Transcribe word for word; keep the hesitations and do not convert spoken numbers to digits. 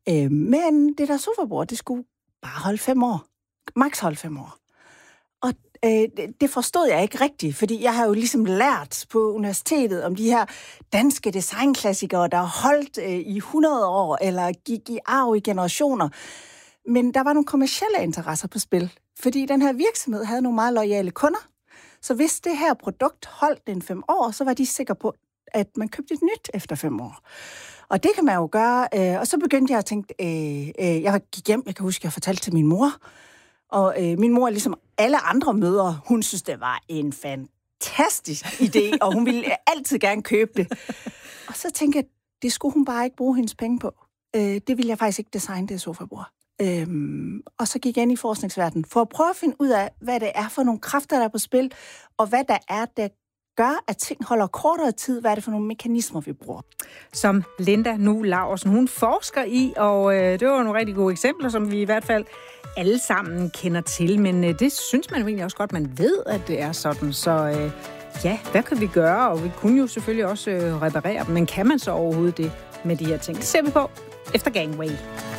Øh, men det der sofabord, det skulle bare holde fem år. Max holde fem år. Og øh, det forstod jeg ikke rigtigt, fordi jeg har jo ligesom lært på universitetet om de her danske designklassikere, der har holdt øh, i hundrede år, eller gik i arv i generationer. Men der var nogle kommercielle interesser på spil, fordi den her virksomhed havde nogle meget loyale kunder. Så hvis det her produkt holdt en fem år, så var de sikre på, at man købte et nyt efter fem år. Og det kan man jo gøre. Øh, og så begyndte jeg at tænke, øh, øh, jeg gik hjem, jeg kan huske, jeg fortalte til min mor. Og øh, min mor, ligesom alle andre mødre, hun synes, det var en fantastisk idé, og hun ville altid gerne købe det. Og så tænkte jeg, det skulle hun bare ikke bruge hendes penge på. Øh, det ville jeg faktisk ikke designe, det sofabord. Øhm, og så gik jeg ind i forskningsverdenen for at prøve at finde ud af, hvad det er for nogle kræfter, der er på spil, og hvad der er, der gør, at ting holder kortere tid. Hvad er det for nogle mekanismer, vi bruger? Som Linda Nu Laursen, hun forsker i, og øh, det var nogle rigtig gode eksempler, som vi i hvert fald alle sammen kender til. Men øh, det synes man jo egentlig også godt, man ved, at det er sådan. Så øh, ja, hvad kan vi gøre? Og vi kunne jo selvfølgelig også øh, reparere dem. Men kan man så overhovedet det med de her ting? Det ser vi på efter Gangway.